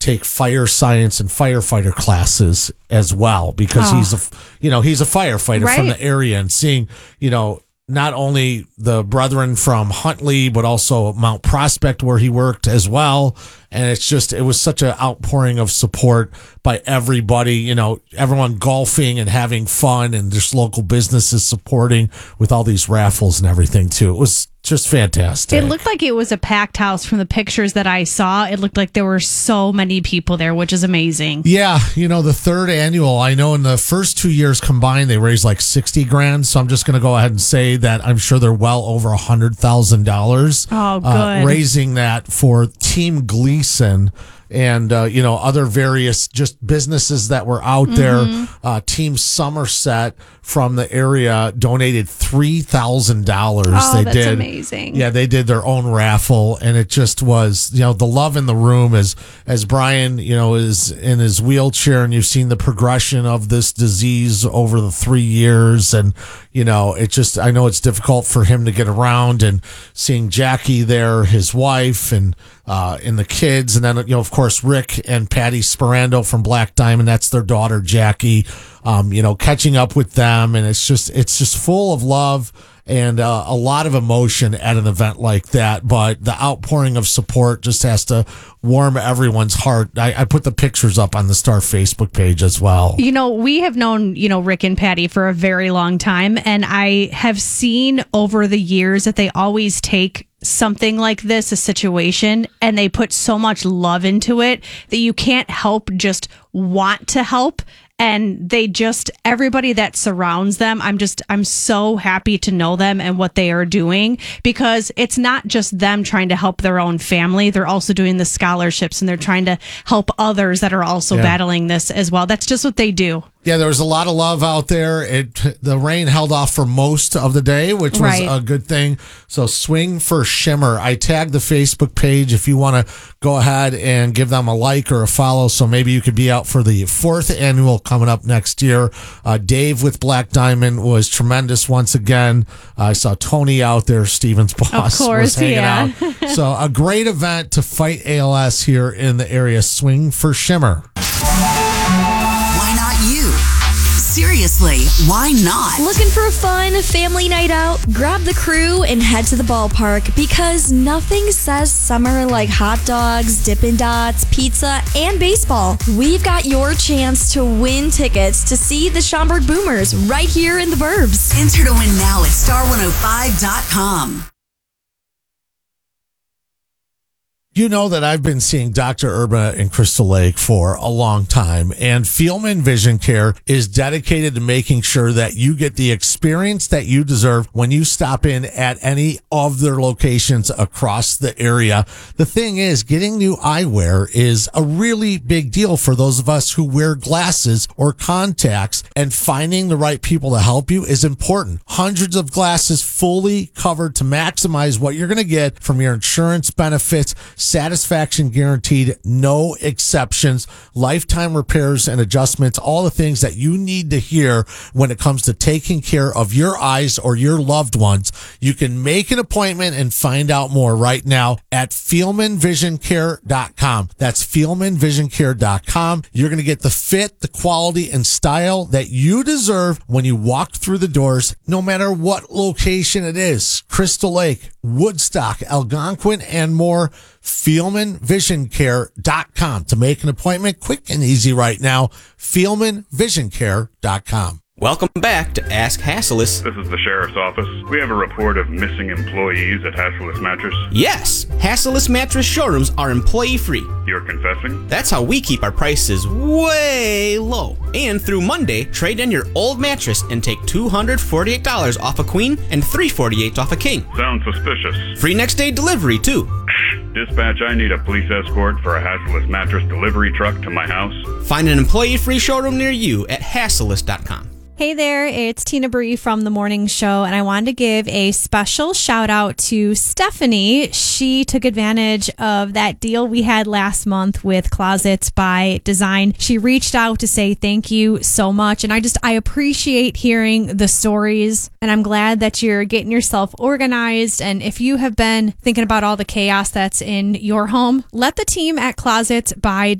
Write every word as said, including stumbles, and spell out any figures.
take fire science and firefighter classes as well, because oh. he's a, you know, he's a firefighter right. from the area, and seeing, you know, not only the brethren from Huntley, but also Mount Prospect where he worked as well. And it's just, it was such an outpouring of support by everybody, you know, everyone golfing and having fun, and just local businesses supporting with all these raffles and everything too. It was just fantastic. It looked like it was a packed house from the pictures that I saw. It looked like there were so many people there, which is amazing. Yeah. You know, the third annual, I know in the first two years combined, they raised like sixty grand. So I'm just going to go ahead and say that I'm sure they're well over a hundred thousand dollars. Oh, good. Uh, raising that for Team Gleason. And, uh, you know, other various just businesses that were out mm-hmm. there. Uh, Team Somerset from the area donated three thousand dollars. Oh, they that's did. amazing. Yeah, they did their own raffle. And it just was, you know, the love in the room as, as Brian, you know, is in his wheelchair, and you've seen the progression of this disease over the three years. And, you know, it just, I know it's difficult for him to get around, and seeing Jackie there, his wife, and, uh, and the kids. And then, you know, of course, Rick and Patty Sperando from Black Diamond, that's their daughter, Jackie, um, you know, catching up with them. And it's just, it's just full of love and uh, a lot of emotion at an event like that. But the outpouring of support just has to warm everyone's heart. I, I put the pictures up on the Star Facebook page as well. You know, we have known, you know, Rick and Patty for a very long time, and I have seen over the years that they always take something like this, a situation, and they put so much love into it that you can't help just want to help. And they just, everybody that surrounds them, I'm just, I'm so happy to know them and what they are doing, because it's not just them trying to help their own family. They're also doing the scholarships, and they're trying to help others that are also yeah. battling this as well. That's just what they do. Yeah, there was a lot of love out there. It the rain held off for most of the day, which was right. a good thing. So swing for Shimmer. I tagged the Facebook page if you want to go ahead and give them a like or a follow. So maybe you could be out for the fourth annual coming up next year. Uh, Dave with Black Diamond was tremendous once again. Uh, I saw Tony out there, Steven's boss, of course, was hanging yeah. out. So a great event to fight A L S here in the area. Swing for Shimmer. Seriously, why not? Looking for a fun family night out? Grab the crew and head to the ballpark, because nothing says summer like hot dogs, Dippin' Dots, pizza, and baseball. We've got your chance to win tickets to see the Schaumburg Boomers right here in the Burbs. Enter to win now at star one oh five dot com. You know that I've been seeing Doctor Urba in Crystal Lake for a long time, and Fielman Vision Care is dedicated to making sure that you get the experience that you deserve when you stop in at any of their locations across the area. The thing is, getting new eyewear is a really big deal for those of us who wear glasses or contacts, and finding the right people to help you is important. Hundreds of glasses fully covered to maximize what you're going to get from your insurance benefits. Satisfaction guaranteed, no exceptions, lifetime repairs and adjustments, all the things that you need to hear when it comes to taking care of your eyes or your loved ones. You can make an appointment and find out more right now at Fielman Vision Care dot com. That's Fielman Vision Care dot com. You're going to get the fit, the quality, and style that you deserve when you walk through the doors, no matter what location it is. Crystal Lake, Woodstock, Algonquin, and more. Fielman Vision Care dot com to make an appointment quick and easy right now. Fielman Vision Care dot com. Welcome back to Ask Hassleus. This is the Sheriff's Office. We have a report of missing employees at Hassleus Mattress. Yes, Hassleus Mattress showrooms are employee-free. You're confessing? That's how we keep our prices way low. And through Monday, trade in your old mattress and take two hundred forty-eight dollars off a queen and three hundred forty-eight dollars off a king. Sounds suspicious. Free next day delivery, too. Dispatch, I need a police escort for a Hassleus Mattress delivery truck to my house. Find an employee-free showroom near you at Hassleus dot com. Hey there, it's Tina Bree from The Morning Show, and I wanted to give a special shout out to Stephanie. She took advantage of that deal we had last month with Closets by Design. She reached out to say thank you so much, and I just, I appreciate hearing the stories, and I'm glad that you're getting yourself organized. And if you have been thinking about all the chaos that's in your home, let the team at Closets by